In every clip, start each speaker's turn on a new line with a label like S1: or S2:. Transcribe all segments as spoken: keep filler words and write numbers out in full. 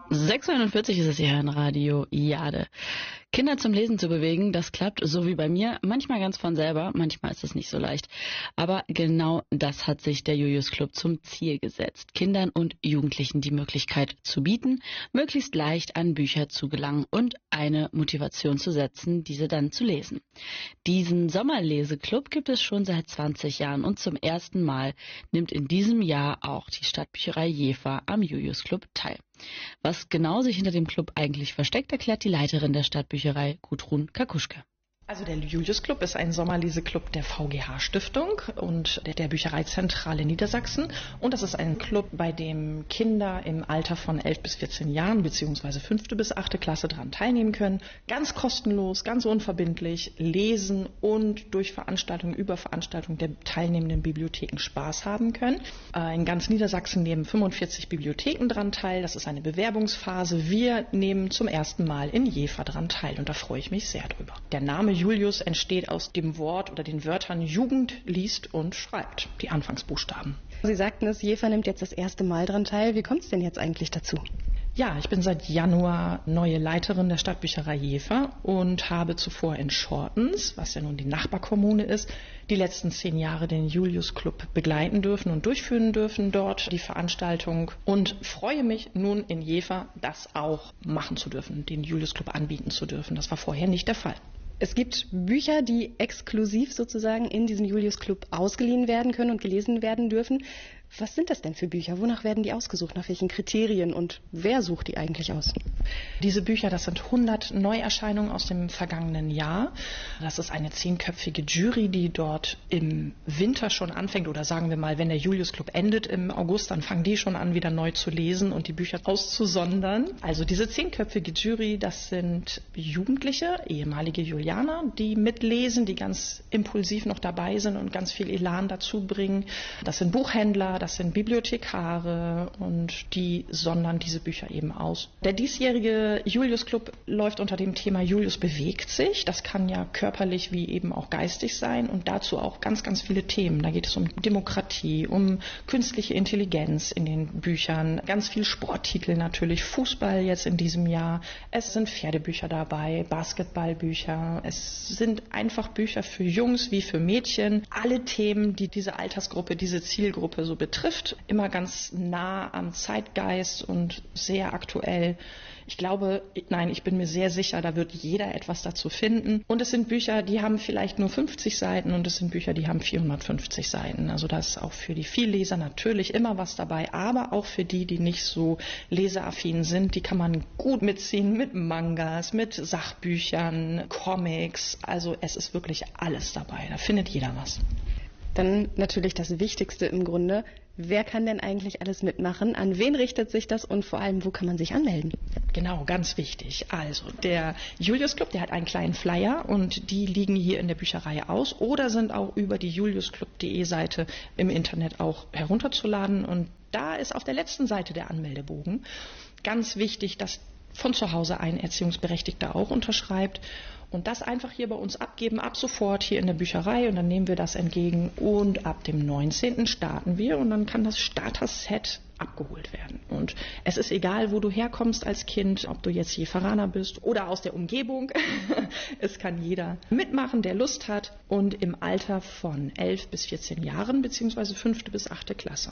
S1: sechs Uhr einundvierzig ist es hier in Radio Jade. Kinder zum Lesen zu bewegen, das klappt, so wie bei mir, manchmal ganz von selber, manchmal ist es nicht so leicht. Aber genau das hat sich der Julius Club zum Ziel gesetzt, Kindern und Jugendlichen die Möglichkeit zu bieten, möglichst leicht an Bücher zu gelangen und eine Motivation zu setzen, diese dann zu lesen. Diesen Sommerleseklub gibt es schon seit zwanzig Jahren und zum ersten Mal nimmt in diesem Jahr auch die Stadtbücherei Jever am Julius Club teil. Was genau sich hinter dem Club eigentlich versteckt, erklärt die Leiterin der Stadtbücherei, Gudrun Kakuschke.
S2: Also der Julius Club ist ein Sommerleseklub der V G H Stiftung und der, der Büchereizentrale Niedersachsen. Und das ist ein Club, bei dem Kinder im Alter von elf bis vierzehn Jahren bzw. fünfte bis achte Klasse daran teilnehmen können. Ganz kostenlos, ganz unverbindlich lesen und durch Veranstaltungen über Veranstaltungen der teilnehmenden Bibliotheken Spaß haben können. In ganz Niedersachsen nehmen fünfundvierzig Bibliotheken daran teil. Das ist eine Bewerbungsphase. Wir nehmen zum ersten Mal in Jever daran teil und da freue ich mich sehr drüber. Der Name Julius entsteht aus dem Wort oder den Wörtern Jugend liest und schreibt, die Anfangsbuchstaben.
S3: Sie sagten es, Jever nimmt jetzt das erste Mal dran teil. Wie kommt es denn jetzt eigentlich dazu?
S2: Ja, ich bin seit Januar neue Leiterin der Stadtbücherei Jever und habe zuvor in Schortens, was ja nun die Nachbarkommune ist, die letzten zehn Jahre den Julius Club begleiten dürfen und durchführen dürfen dort die Veranstaltung und freue mich nun in Jever das auch machen zu dürfen, den Julius Club anbieten zu dürfen. Das war vorher nicht der Fall.
S3: Es gibt Bücher, die exklusiv sozusagen in diesem Julius Club ausgeliehen werden können und gelesen werden dürfen. Was sind das denn für Bücher? Wonach werden die ausgesucht? Nach welchen Kriterien? Und wer sucht die eigentlich aus?
S2: Diese Bücher, das sind hundert Neuerscheinungen aus dem vergangenen Jahr. Das ist eine zehnköpfige Jury, die dort im Winter schon anfängt. Oder sagen wir mal, wenn der Julius Club endet im August, dann fangen die schon an, wieder neu zu lesen und die Bücher auszusondern. Also diese zehnköpfige Jury, das sind Jugendliche, ehemalige Julianer, die mitlesen, die ganz impulsiv noch dabei sind und ganz viel Elan dazu bringen. Das sind Buchhändler, das sind Bibliothekare und die sondern diese Bücher eben aus. Der diesjährige Julius Club läuft unter dem Thema Julius bewegt sich. Das kann ja körperlich wie eben auch geistig sein und dazu auch ganz, ganz viele Themen. Da geht es um Demokratie, um künstliche Intelligenz in den Büchern, ganz viel Sporttitel natürlich, Fußball jetzt in diesem Jahr. Es sind Pferdebücher dabei, Basketballbücher. Es sind einfach Bücher für Jungs wie für Mädchen. Alle Themen, die diese Altersgruppe, diese Zielgruppe so betrifft, immer ganz nah am Zeitgeist und sehr aktuell. Ich glaube, nein, ich bin mir sehr sicher, da wird jeder etwas dazu finden. Und es sind Bücher, die haben vielleicht nur fünfzig Seiten und es sind Bücher, die haben vierhundertfünfzig Seiten. Also da ist auch für die Vielleser natürlich immer was dabei, aber auch für die, die nicht so leseaffin sind, die kann man gut mitziehen mit Mangas, mit Sachbüchern, Comics. Also es ist wirklich alles dabei. Da findet jeder was.
S3: Dann natürlich das Wichtigste im Grunde. Wer kann denn eigentlich alles mitmachen? An wen richtet sich das und vor allem, wo kann man sich anmelden?
S2: Genau, ganz wichtig. Also der Julius Club, der hat einen kleinen Flyer und die liegen hier in der Bücherei aus oder sind auch über die juliusclub punkt de Seite im Internet auch herunterzuladen. Und da ist auf der letzten Seite der Anmeldebogen ganz wichtig, dass von zu Hause ein Erziehungsberechtigter auch unterschreibt. Und das einfach hier bei uns abgeben, ab sofort hier in der Bücherei und dann nehmen wir das entgegen und ab dem neunzehnten starten wir und dann kann das Starter-Set abgeholt werden. Und es ist egal, wo du herkommst als Kind, ob du jetzt Jeveraner bist oder aus der Umgebung. Es kann jeder mitmachen, der Lust hat und im Alter von elf bis vierzehn Jahren beziehungsweise fünfte bis achte Klasse.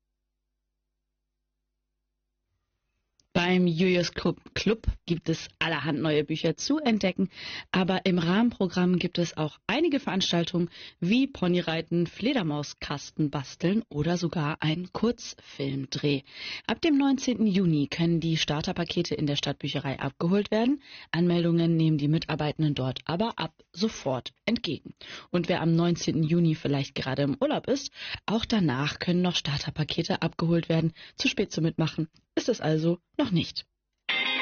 S1: Beim Julius Club, Club gibt es allerhand neue Bücher zu entdecken, aber im Rahmenprogramm gibt es auch einige Veranstaltungen wie Ponyreiten, Fledermauskasten basteln oder sogar ein Kurzfilmdreh. Ab dem neunzehnten Juni können die Starterpakete in der Stadtbücherei abgeholt werden. Anmeldungen nehmen die Mitarbeitenden dort aber ab sofort entgegen. Und wer am neunzehnten Juni vielleicht gerade im Urlaub ist, auch danach können noch Starterpakete abgeholt werden. Zu spät zum Mitmachen ist es also noch nicht.